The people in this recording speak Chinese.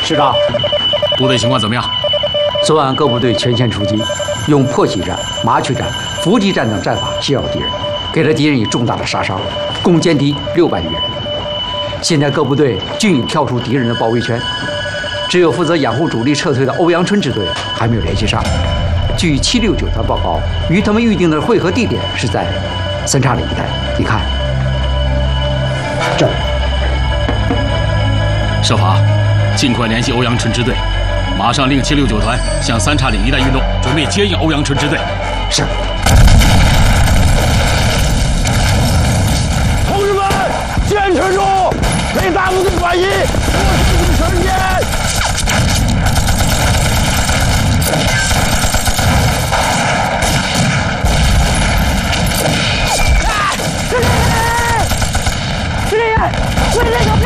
师长， 部队情况怎么样？ 昨晚各部队全线出击，用破袭战、麻雀战、伏击战等战法袭扰敌人，给了敌人以重大的杀伤，共歼敌600余人。现在各部队均已跳出敌人的包围圈，只有负责掩护主力撤退的欧阳春支队还没有联系上。据769团报告，与他们预定的会合地点是在三岔岭一带。你看，这儿。 设法尽快联系欧阳春支队，马上令769团向三岔岭一带运动，准备接应欧阳春支队。 是。 同志们，坚持住！给大部队转移，我是主持人。 司令员，司令员，为那个